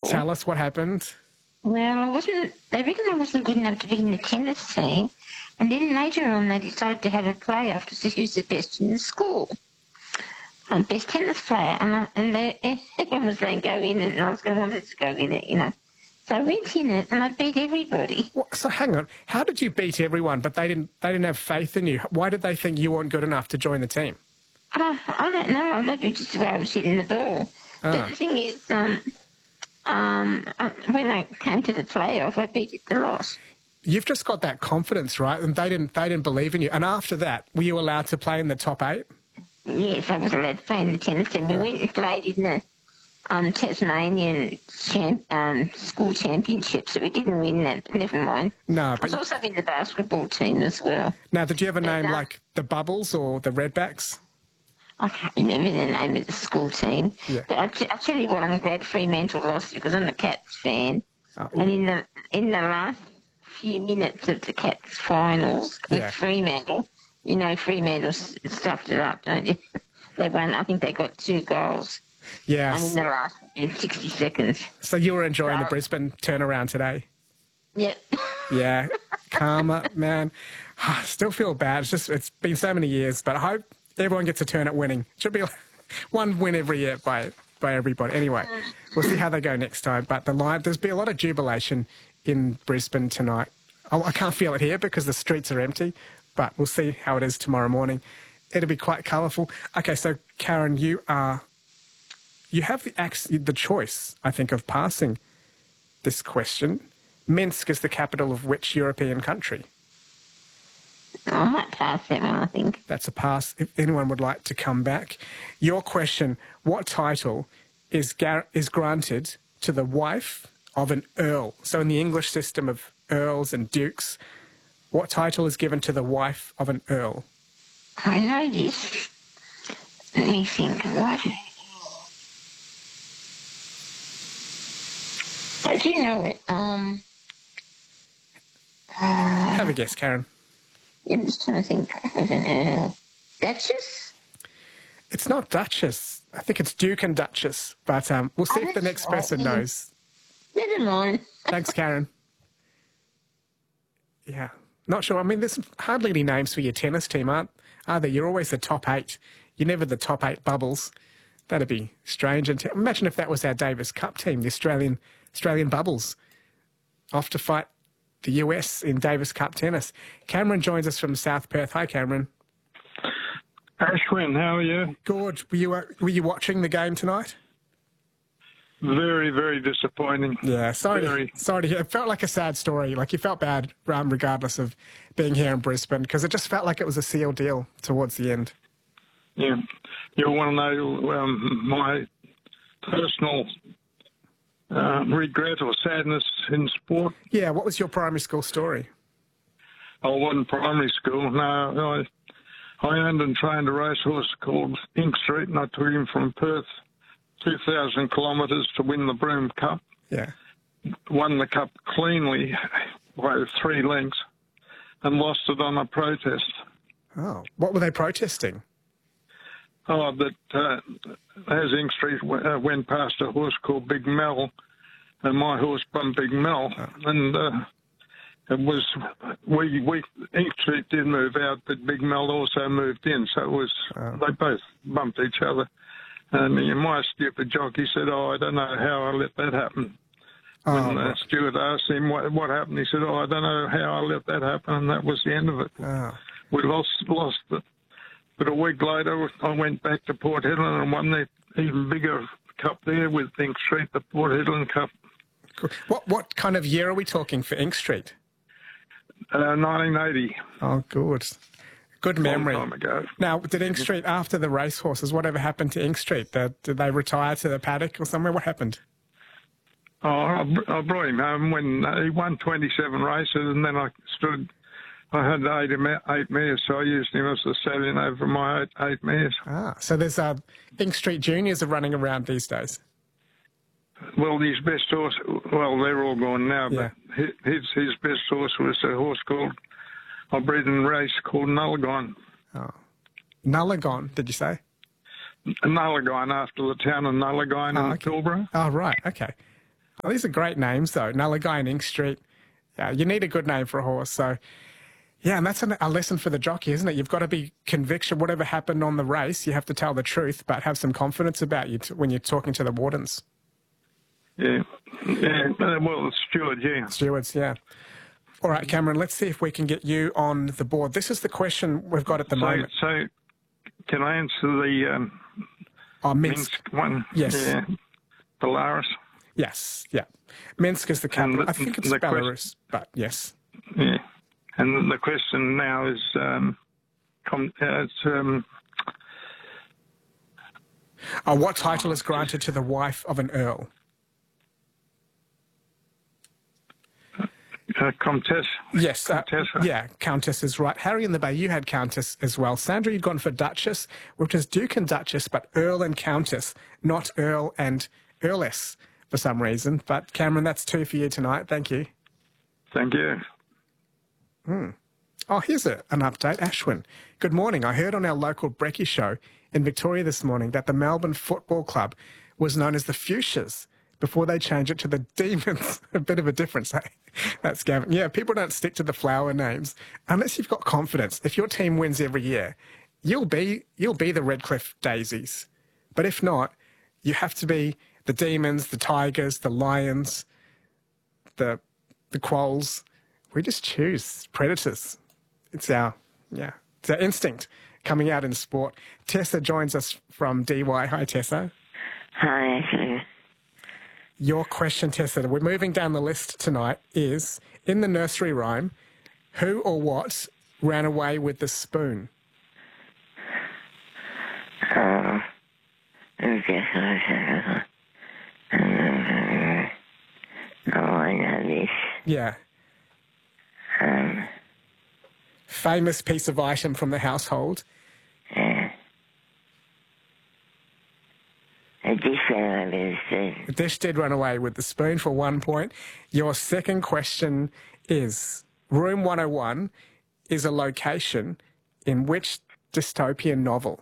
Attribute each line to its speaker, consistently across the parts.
Speaker 1: Tell us what happened.
Speaker 2: Well, they reckoned I wasn't good enough to be in the tennis team. And then later on, they decided to have a playoff to see who's the best in the school. Best tennis player. Everyone was saying go in it, and I was going to want to go in it. So I went in it, and I beat everybody.
Speaker 1: So hang on. How did you beat everyone, but they didn't have faith in you? Why did they think you weren't good enough to join the team?
Speaker 2: I don't know. Maybe just the way I was hitting the ball. But the thing is, when I came to the playoff, I beat the loss.
Speaker 1: You've just got that confidence, right? And they didn't believe in you. And after that, were you allowed to play in the top 8?
Speaker 2: Yes, I was allowed to play in the tennis team. We went and played in the Tasmanian school championships, so we didn't win that, but never mind.
Speaker 1: No,
Speaker 2: but I was also in the basketball team as well.
Speaker 1: Now, did you have a name like the Bubbles or the Redbacks?
Speaker 2: I can't remember the name of the school team.
Speaker 1: Yeah.
Speaker 2: But I tell you what, I'm glad Fremantle lost because I'm a Cats fan. Oh, yeah. And in the last few minutes of the Cats finals with Fremantle, Fremantle stuffed it up, don't you? They won. I think they got 2 goals.
Speaker 1: Yes.
Speaker 2: And in the last 60 seconds.
Speaker 1: So you were enjoying the Brisbane turnaround today?
Speaker 2: Yep.
Speaker 1: Yeah. Karma, man. I still feel bad. It's been so many years, but I hope everyone gets a turn at winning. Should be one win every year by everybody. Anyway, we'll see how they go next time. But there's been a lot of jubilation in Brisbane tonight. I can't feel it here because the streets are empty, but we'll see how it is tomorrow morning. It'll be quite colourful. Okay, so Karen, you have the choice, I think, of passing this question. Minsk is the capital of which European country?
Speaker 2: I might pass that one, I think.
Speaker 1: That's a pass. If anyone would like to come back. Your question, what title is granted to the wife of an earl? So in the English system of earls and dukes, what title is given to the wife of an earl?
Speaker 2: I know this. Let me think. What? I do know it.
Speaker 1: Have a guess, Karen.
Speaker 2: I'm just trying to think of an earl. Duchess?
Speaker 1: It's not Duchess. I think it's Duke and Duchess. But we'll see if the next person knows.
Speaker 2: Never mind.
Speaker 1: Thanks, Karen. Yeah. Not sure. I mean, there's hardly any names for your tennis team, are there? You're always the top 8. You're never the top 8 bubbles. That'd be strange. And imagine if that was our Davis Cup team, the Australian Bubbles, off to fight the US in Davis Cup tennis. Cameron joins us from South Perth. Hi, Cameron.
Speaker 3: Ashwin, how are you?
Speaker 1: Good. Were you watching the game tonight?
Speaker 3: Very, very disappointing.
Speaker 1: Yeah, sorry to hear. It felt like a sad story. Like you felt bad, regardless of being here in Brisbane, because it just felt like it was a sealed deal towards the end.
Speaker 3: Yeah. You'll want to know my personal regret or sadness in sport?
Speaker 1: Yeah, what was your primary school story?
Speaker 3: I wasn't primary school. No, I owned and trained a racehorse called Ink Street, and I took him from Perth 2,000 kilometres to win the Broome Cup.
Speaker 1: Yeah.
Speaker 3: Won the cup cleanly by 3 lengths and lost it on a protest.
Speaker 1: Oh, what were they protesting?
Speaker 3: Oh, that as Ink Street went past a horse called Big Mel, and my horse bumped Big Mel, and it was Ink Street did move out, but Big Mel also moved in, so it was they both bumped each other. And my stupid jockey said, "Oh, I don't know how I let that happen." When the steward asked him what happened, he said, "Oh, I don't know how I let that happen," and that was the end of it. We lost it. But a week later, I went back to Port Hedland and won the even bigger cup there with Ink Street, the Port Hedland Cup.
Speaker 1: What kind of year are we talking for Ink Street?
Speaker 3: 1980.
Speaker 1: Oh, good. Good memory.
Speaker 3: Long time ago.
Speaker 1: Now, did Ink Street, after the racehorses, whatever happened to Ink Street? Did they retire to the paddock or somewhere? What happened?
Speaker 3: Oh, I brought him home when he won 27 races, and then I had 8 mares, so I used him as the stallion over my 8 mares.
Speaker 1: So there's Ink Street Juniors are running around these days.
Speaker 3: Well, his best horse, they're all gone now, but his best horse was a horse called, I bred in a race called Nullagine.
Speaker 1: Oh. Nullagine, did you say?
Speaker 3: Nullagine, after the town of Nullagine in Pilbara.
Speaker 1: Oh, right, okay. Oh, these are great names, though. Nullagine and Ink Street. Yeah, you need a good name for a horse. So, yeah, and that's a lesson for the jockey, isn't it? You've got to be conviction. Whatever happened on the race, you have to tell the truth, but have some confidence about you when you're talking to the wardens.
Speaker 3: Yeah. Well, the steward, yeah.
Speaker 1: Stewards, yeah. All right, Cameron, let's see if we can get you on the board. This is the question we've got at the moment.
Speaker 3: So, can I answer the
Speaker 1: Minsk.
Speaker 3: Minsk one?
Speaker 1: Yes.
Speaker 3: Yeah. Belarus?
Speaker 1: Yes, yeah. Minsk is the capital. I think it's Belarus, but yes.
Speaker 3: Yeah. And the question now is,
Speaker 1: what title is granted to the wife of an earl?
Speaker 3: Comtesse?
Speaker 1: Yes.
Speaker 3: Countessa.
Speaker 1: Yeah, Countess is right. Harry in the Bay, you had Countess as well. Sandra, you'd gone for Duchess, which is Duke and Duchess, but Earl and Countess, not Earl and Earless for some reason. But Cameron, that's 2 for you tonight. Thank you.
Speaker 3: Thank you.
Speaker 1: Oh, here's an update. Ashwin, good morning. I heard on our local Brekkie show in Victoria this morning that the Melbourne Football Club was known as the Fuchsias before they changed it to the Demons. A bit of a difference, eh? That's Gavin. Yeah, people don't stick to the flower names unless you've got confidence. If your team wins every year, you'll be the Redcliffe Daisies. But if not, you have to be the Demons, the Tigers, the Lions, the Quolls. We just choose Predators. It's our instinct coming out in sport. Tessa joins us from DY. Hi, Tessa.
Speaker 4: Hi, Ashley.
Speaker 1: Your question, Tessa, we're moving down the list tonight, is, in the nursery rhyme, who or what ran away with the spoon?
Speaker 4: Oh, I know this.
Speaker 1: Yeah. Famous piece of item from the household.
Speaker 4: A dish ran away with the spoon.
Speaker 1: The dish did run away with the spoon for 1 point. Your second question is, Room 101 is a location in which dystopian novel?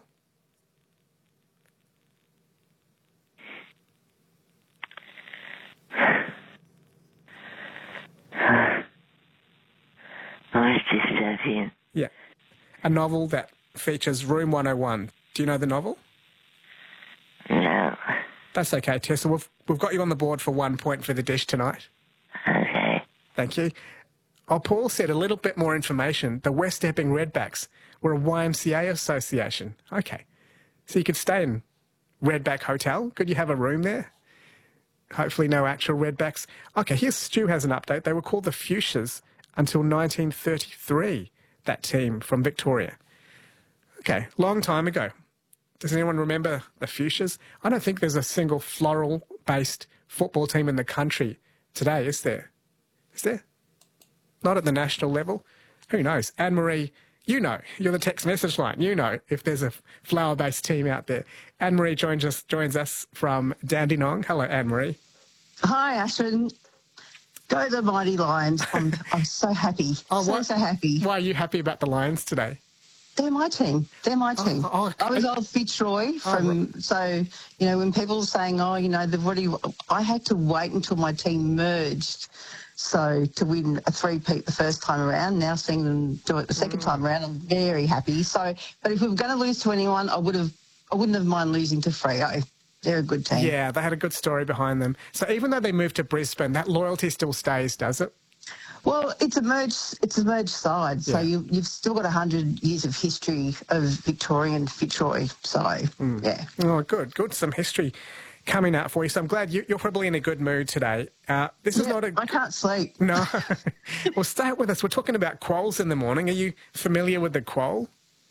Speaker 4: What's dystopian?
Speaker 1: Yeah. A novel that features Room 101. Do you know the novel?
Speaker 4: No.
Speaker 1: That's okay, Tessa. We've got you on the board for 1 point for the dish tonight.
Speaker 4: Okay.
Speaker 1: Thank you. Oh, Paul said a little bit more information. The West Epping Redbacks were a YMCA association. Okay. So you could stay in Redback Hotel. Could you have a room there? Hopefully no actual Redbacks. Okay, here's Stu has an update. They were called the Fuchsias until 1933, that team from Victoria. Okay, long time ago. Does anyone remember the Fuchsias? I don't think there's a single floral-based football team in the country today, is there? Is there? Not at the national level? Who knows? Anne-Marie, you know. You're the text message line. You know if there's a flower-based team out there. Anne-Marie joins us from Dandenong. Hello, Anne-Marie.
Speaker 5: Hi, Ashton. Go the Mighty Lions. I'm so happy. So happy.
Speaker 1: Why are you happy about the Lions today?
Speaker 5: They're my team. They're my team. I was old Fitzroy so, you know, when people are saying, oh, you know, they've already, I had to wait until my team merged. So to win a three-peat the first time around, now seeing them do it the second time around, I'm very happy. So, but if we were going to lose to anyone, I wouldn't have mind losing to Freo. They're a good team.
Speaker 1: Yeah, they had a good story behind them. So even though they moved to Brisbane, that loyalty still stays, does it?
Speaker 5: Well, it's a merged side, so you've still got 100 years of history of Victorian Fitzroy. So, yeah.
Speaker 1: Oh, good. Some history coming out for you. So I'm glad you're probably in a good mood today. This is not a...
Speaker 5: I can't sleep.
Speaker 1: No. Well, stay with us. We're talking about quolls in the morning. Are you familiar with the quoll?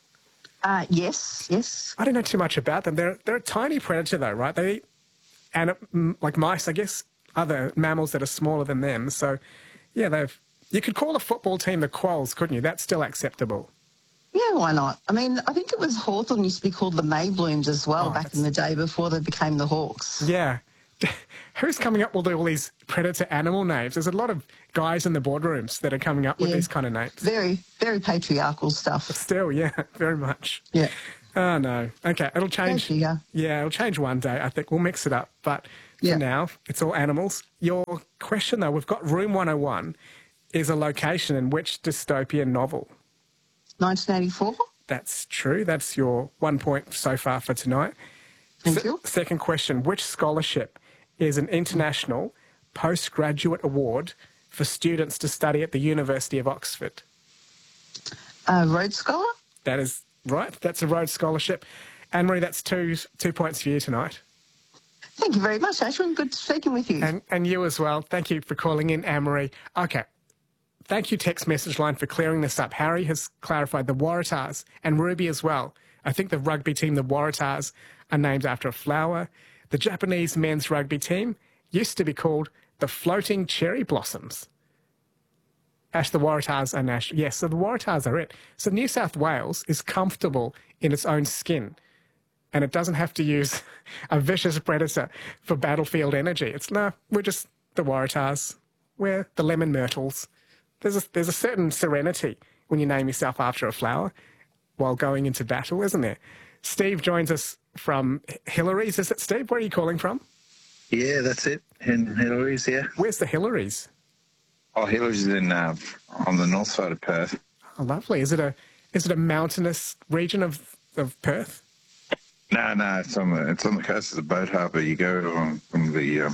Speaker 5: Yes.
Speaker 1: I don't know too much about them. They're a tiny predator, though, right? They eat, like mice, I guess, other mammals that are smaller than them. So, yeah, you could call a football team the Quolls, couldn't you? That's still acceptable.
Speaker 5: Yeah, why not? I mean, I think it was Hawthorn used to be called the Mayblooms as well back in the day before they became the Hawks.
Speaker 1: Yeah. Who's coming up with all these predator animal names? There's a lot of guys in the boardrooms that are coming up with these kind of names.
Speaker 5: Very, very patriarchal stuff.
Speaker 1: But still, yeah, very much.
Speaker 5: Yeah.
Speaker 1: Oh, no. Okay, it'll change.
Speaker 5: Yeah,
Speaker 1: it'll change one day. I think we'll mix it up. But for now. It's all animals. Your question, though, we've got Room 101 is a location in which dystopian novel?
Speaker 5: 1984.
Speaker 1: That's true. That's your 1 point so far for tonight.
Speaker 5: Thank you.
Speaker 1: Second question, which scholarship is an international postgraduate award for students to study at the University of Oxford?
Speaker 5: Rhodes Scholar.
Speaker 1: That is right. That's a Rhodes Scholarship. Anne-Marie, that's 2 points for you tonight.
Speaker 5: Thank you very much, Ashwin. Good speaking with you.
Speaker 1: And you as well. Thank you for calling in, Anne-Marie. Okay. Thank you, text message line, for clearing this up. Harry has clarified the Waratahs and Ruby as well. I think the rugby team, the Waratahs, are named after a flower. The Japanese men's rugby team used to be called the Floating Cherry Blossoms. Ash, the Waratahs are national. Yes, so the Waratahs are it. So New South Wales is comfortable in its own skin, and it doesn't have to use a vicious predator for battlefield energy. We're just the Waratahs. We're the lemon myrtles. There's a certain serenity when you name yourself after a flower while going into battle, isn't there? Steve joins us from Hillary's. Is it, Steve? Where are you calling from?
Speaker 6: Yeah, that's it. In Hillary's, yeah.
Speaker 1: Where's the Hillary's?
Speaker 6: Oh, Hillary's is on the north side of Perth.
Speaker 1: Oh, lovely. Is it a mountainous region of Perth?
Speaker 6: No, it's on the coast of the boat harbour. You go from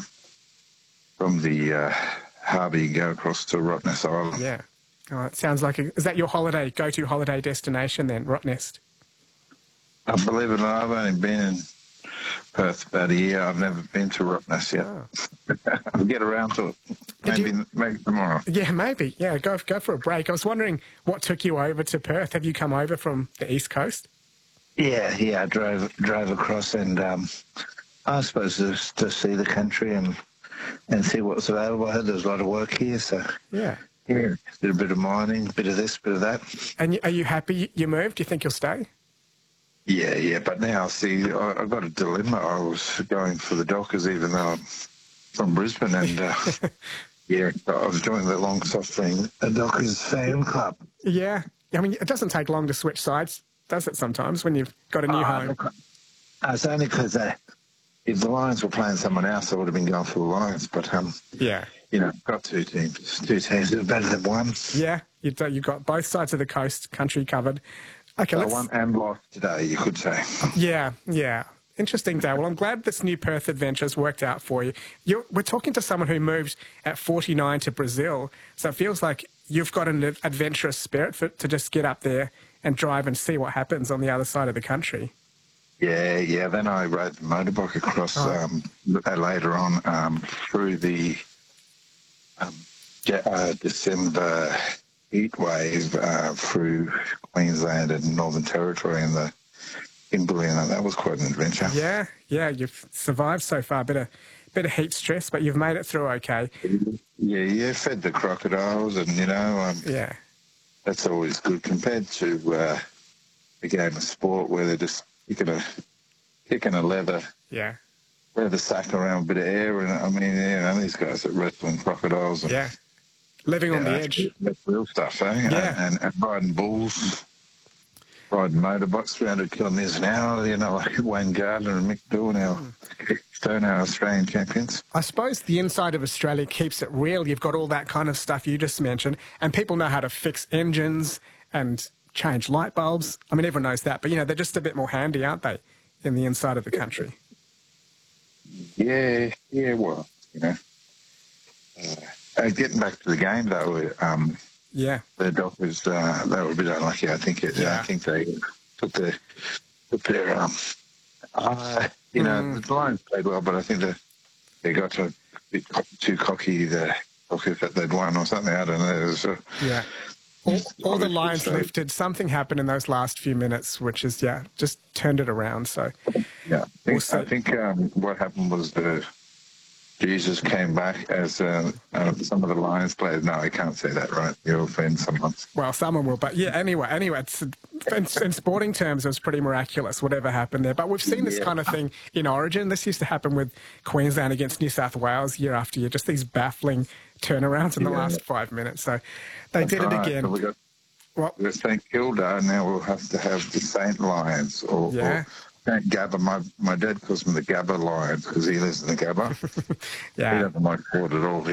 Speaker 6: the harbour, you go across to Rottnest Island.
Speaker 1: Yeah. Oh, it sounds like is that your go-to holiday destination then, Rottnest?
Speaker 6: I believe it or not, I've only been in Perth about a year. I've never been to Rottnest yet. Oh. I'll get around to it. Maybe tomorrow.
Speaker 1: Yeah, maybe. Yeah, go for a break. I was wondering what took you over to Perth. Have you come over from the East Coast?
Speaker 6: Yeah. I drove across, and I suppose just to see the country and see what's available. I heard there's a lot of work here, so
Speaker 1: yeah.
Speaker 6: Did a bit of mining, bit of this, bit of that.
Speaker 1: And are you happy you moved? Do you think you'll stay?
Speaker 6: Yeah, but now, see, I've got a dilemma. I was going for the Dockers even though I'm from Brisbane, and I was joining the Long Softling Dockers fan club.
Speaker 1: Yeah, I mean, it doesn't take long to switch sides, does it, sometimes, when you've got a new home?
Speaker 6: It's only because if the Lions were playing someone else, I would have been going for the Lions, but got two teams. Two teams are better than one.
Speaker 1: Yeah, you've got both sides of the country covered. Okay,
Speaker 6: I won and lost today, you could say.
Speaker 1: Yeah. Interesting day. Well, I'm glad this new Perth adventure's worked out for you. We're talking to someone who moved at 49 to Brazil, so it feels like you've got an adventurous spirit to just get up there and drive and see what happens on the other side of the country.
Speaker 6: Yeah. Then I rode the motorbike across later on through the December heat wave through Queensland and Northern Territory and the Kimberley, and that was quite an adventure.
Speaker 1: Yeah, you've survived so far. Bit of heat stress, but you've made it through okay.
Speaker 6: Yeah, fed the crocodiles, and that's always good compared to a game of sport where they're just kicking a leather sack around a bit of air, and I mean, these guys are wrestling crocodiles. And,
Speaker 1: living on the edge.
Speaker 6: That's real stuff, eh?
Speaker 1: Yeah.
Speaker 6: And riding bulls, riding motorbikes 300 kilometres an hour, like Wayne Gardner and Mick Doohan, our Australian champions.
Speaker 1: I suppose the inside of Australia keeps it real. You've got all that kind of stuff you just mentioned, and people know how to fix engines and change light bulbs. I mean, everyone knows that, but, they're just a bit more handy, aren't they, in the inside of the country?
Speaker 6: Yeah, well, getting back to the game, though, the Dockers, they were a bit unlucky. I think they took their the Lions played well, but I think they got a bit too cocky. The Dockers that they'd won or something. I don't know.
Speaker 1: All the Lions lifted. Something happened in those last few minutes, which is just turned it around. So
Speaker 6: I think what happened was Jesus came back as some of the Lions players. No, I can't say that, right? You'll offend someone.
Speaker 1: Well, someone will, but anyway, it's, in sporting terms, it was pretty miraculous, whatever happened there. But we've seen this kind of thing in Origin. This used to happen with Queensland against New South Wales year after year, just these baffling turnarounds in the last 5 minutes. So they did it again.
Speaker 6: So we got St Kilda, now we'll have to have the St Lions or Don't Gabba. My dad calls me the Gabba Lion because he lives in the Gabba.
Speaker 1: Yeah.
Speaker 6: He doesn't like sport at all.